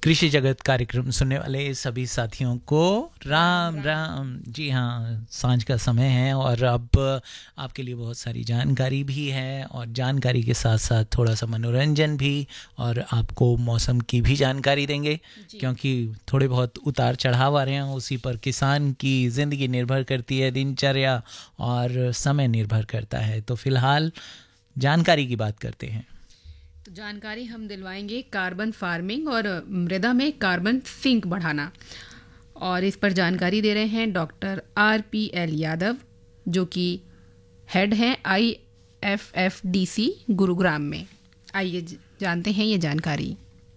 कृषि जगत कार्यक्रम सुनने वाले सभी साथियों को राम राम। जी हाँ, सांझ का समय है और अब आपके लिए बहुत सारी जानकारी भी है और जानकारी के साथ साथ थोड़ा सा मनोरंजन भी, और आपको मौसम की भी जानकारी देंगे क्योंकि थोड़े बहुत उतार चढ़ाव आ रहे हैं, उसी पर किसान की ज़िंदगी निर्भर करती है, दिनचर्या और समय निर्भर करता है। तो फिलहाल जानकारी की बात करते हैं। तो जानकारी हम दिलवाएंगे कार्बन फार्मिंग और मृदा में कार्बन सिंक बढ़ाना, और इस पर जानकारी दे रहे हैं डॉक्टर RPL यादव, जो कि हेड हैं IFFDC गुरुग्राम में। आइए जानते हैं ये जानकारी।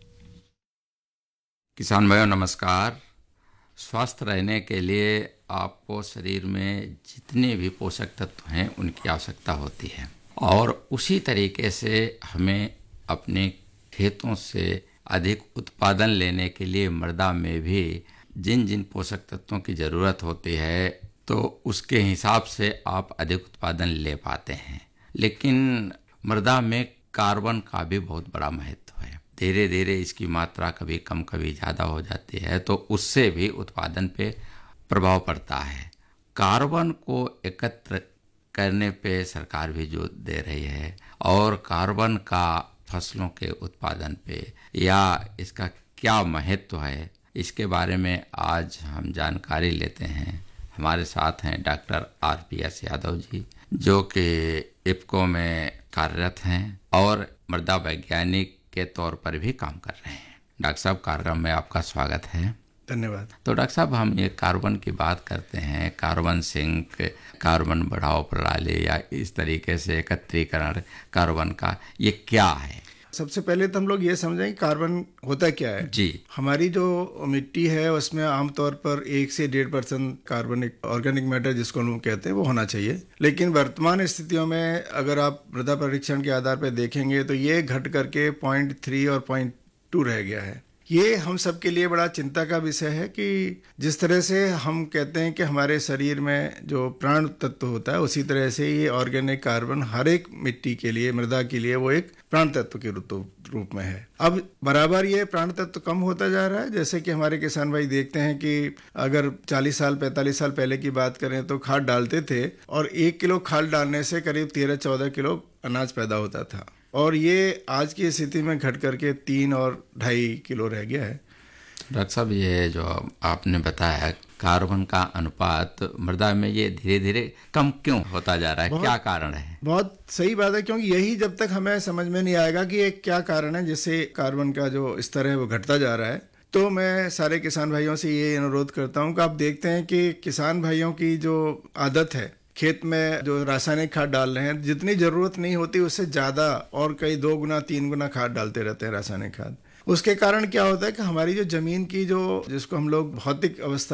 किसान भाइयों नमस्कार। स्वस्थ रहने के लिए आपको शरीर में जितने भी पोषक तत्व हैं उनकी आवश्यकता होती है, और उसी तरीके से हमें अपने खेतों से अधिक उत्पादन लेने के लिए मृदा में भी जिन जिन पोषक तत्वों की ज़रूरत होती है तो उसके हिसाब से आप अधिक उत्पादन ले पाते हैं। लेकिन मृदा में कार्बन का भी बहुत बड़ा महत्व है। धीरे धीरे इसकी मात्रा कभी कम कभी ज़्यादा हो जाती है, तो उससे भी उत्पादन पे प्रभाव पड़ता है। कार्बन को एकत्र करने पे सरकार भी जोर दे रही है, और कार्बन का फसलों के उत्पादन पे या इसका क्या महत्व है, इसके बारे में आज हम जानकारी लेते हैं। हमारे साथ हैं डॉक्टर RPS यादव जी, जो कि इफ्को में कार्यरत हैं और मृदा वैज्ञानिक के तौर पर भी काम कर रहे हैं। डॉक्टर साहब, कार्यक्रम में आपका स्वागत है। धन्यवाद। तो डॉक्टर साहब, हम ये कार्बन की बात करते हैं, कार्बन सिंक, कार्बन बढ़ाओ प्रणाली या इस तरीके से एकत्रीकरण कार्बन का, ये क्या है? सबसे पहले तो हम लोग ये समझें कि कार्बन होता क्या है। जी, हमारी जो मिट्टी है उसमें आमतौर पर 1 से 1.5% कार्बनिक ऑर्गेनिक मैटर, जिसको हम कहते हैं, वो होना चाहिए। लेकिन वर्तमान स्थितियों में अगर आप मृदा परीक्षण के आधार पर देखेंगे तो ये घट करके 0.3 और 0.2 रह गया है। ये हम सबके लिए बड़ा चिंता का विषय है कि जिस तरह से हम कहते हैं कि हमारे शरीर में जो प्राण तत्व होता है, उसी तरह से ये ऑर्गेनिक कार्बन हर एक मिट्टी के लिए, मृदा के लिए, वो एक प्राण तत्व के रूप में है। अब बराबर ये प्राण तत्व कम होता जा रहा है। जैसे कि हमारे किसान भाई देखते हैं कि अगर 40 साल 45 साल पहले की बात करें तो खाद डालते थे, और 1 किलो खाद डालने से करीब 13-14 किलो अनाज पैदा होता था, और ये आज की स्थिति में घट करके 3 और 2.5 किलो रह गया है। डॉक्टर साहब, ये जो आपने बताया कार्बन का अनुपात मृदा में ये धीरे धीरे कम क्यों होता जा रहा है, क्या कारण है? बहुत सही बात है, क्योंकि यही जब तक हमें समझ में नहीं आएगा कि ये क्या कारण है जिससे कार्बन का जो स्तर है वो घटता जा रहा है। तो मैं सारे किसान भाइयों से ये अनुरोध करता हूँ कि आप देखते हैं कि किसान भाइयों की जो आदत है, खेत में जो रासायनिक खाद डाल रहे हैं, जितनी जरूरत नहीं होती उससे ज्यादा और कई 2 गुना 3 गुना खाद डालते रहते हैं, रासायनिक खाद। उसके कारण क्या होता है कि हमारी जो जमीन की जो, जिसको हम लोग भौतिक अवस्था